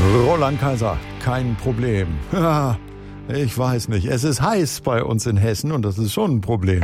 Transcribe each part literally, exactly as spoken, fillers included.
Roland Kaiser, kein Problem. Ich weiß nicht, es ist heiß bei uns in Hessen und das ist schon ein Problem.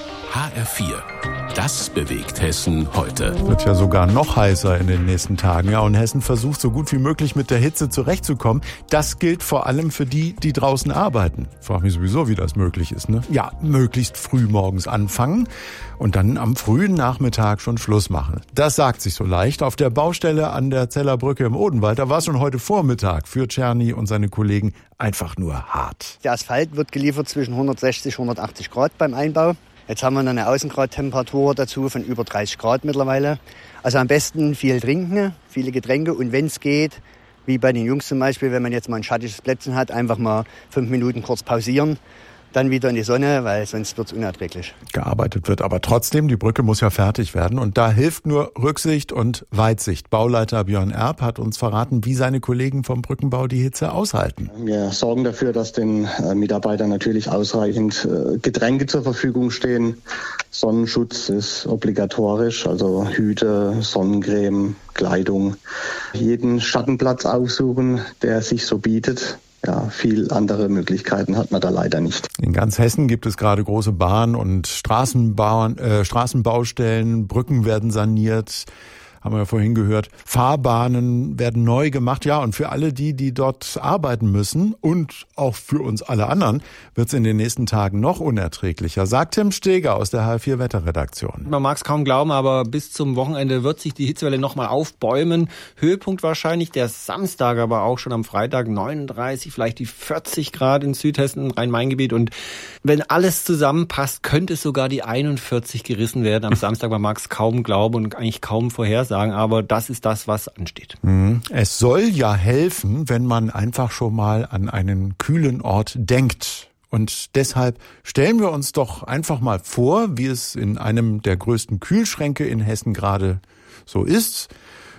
H R vier. Das bewegt Hessen heute. Wird ja sogar noch heißer in den nächsten Tagen. Ja, und Hessen versucht so gut wie möglich mit der Hitze zurechtzukommen. Das gilt vor allem für die, die draußen arbeiten. Ich frage mich sowieso, wie das möglich ist, ne? Ja, möglichst früh morgens anfangen und dann am frühen Nachmittag schon Schluss machen. Das sagt sich so leicht. Auf der Baustelle an der Zellerbrücke im Odenwald, da war es schon heute Vormittag für Czerny und seine Kollegen einfach nur hart. Der Asphalt wird geliefert zwischen hundertsechzig und hundertachtzig Grad beim Einbau. Jetzt haben wir noch eine Außengradtemperatur dazu von über dreißig Grad mittlerweile. Also am besten viel trinken, viele Getränke und wenn es geht, wie bei den Jungs zum Beispiel, wenn man jetzt mal ein schattiges Plätzchen hat, einfach mal fünf Minuten kurz pausieren, dann wieder in die Sonne, weil sonst wird es unerträglich. Gearbeitet wird aber trotzdem, die Brücke muss ja fertig werden und da hilft nur Rücksicht und Weitsicht. Bauleiter Björn Erb hat uns verraten, wie seine Kollegen vom Brückenbau die Hitze aushalten. Wir sorgen dafür, dass den äh, Mitarbeitern natürlich ausreichend äh, Getränke zur Verfügung stehen. Sonnenschutz ist obligatorisch, also Hüte, Sonnencreme, Kleidung. Jeden Schattenplatz aufsuchen, der sich so bietet. Ja, viel andere Möglichkeiten hat man da leider nicht. In ganz Hessen gibt es gerade große Bahn- und Straßenbahn, äh, Straßenbaustellen, Brücken werden saniert, haben wir ja vorhin gehört. Fahrbahnen werden neu gemacht. Ja, und für alle die, die dort arbeiten müssen und auch für uns alle anderen, wird es in den nächsten Tagen noch unerträglicher, sagt Tim Steger aus der H R vier Wetterredaktion. Man mag es kaum glauben, aber bis zum Wochenende wird sich die Hitzewelle nochmal aufbäumen. Höhepunkt wahrscheinlich der Samstag, aber auch schon am Freitag neununddreißig, vielleicht die vierzig Grad in Südhessen, im Rhein-Main-Gebiet. Und wenn alles zusammenpasst, könnte es sogar die einundvierzig gerissen werden am Samstag. Man mag es kaum glauben und eigentlich kaum vorhersagen. Aber das ist das, was ansteht. Es soll ja helfen, wenn man einfach schon mal an einen kühlen Ort denkt. Und deshalb stellen wir uns doch einfach mal vor, wie es in einem der größten Kühlschränke in Hessen gerade so ist.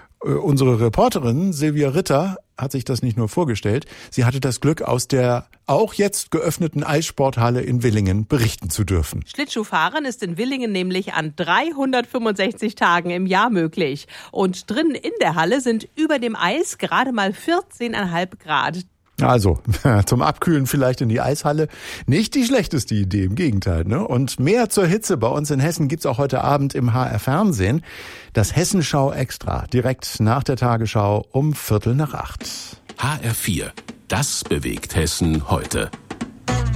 Unsere Reporterin Silvia Ritter hat sich das nicht nur vorgestellt, sie hatte das Glück, aus der auch jetzt geöffneten Eissporthalle in Willingen berichten zu dürfen. Schlittschuhfahren ist in Willingen nämlich an dreihundertfünfundsechzig Tagen im Jahr möglich. Und drinnen in der Halle sind über dem Eis gerade mal vierzehn Komma fünf Grad. Also, zum Abkühlen vielleicht in die Eishalle. Nicht die schlechteste Idee, im Gegenteil, ne? Und mehr zur Hitze bei uns in Hessen gibt's auch heute Abend im H R Fernsehen. Das Hessenschau Extra, direkt nach der Tagesschau um Viertel nach acht. H R vier. Das bewegt Hessen heute.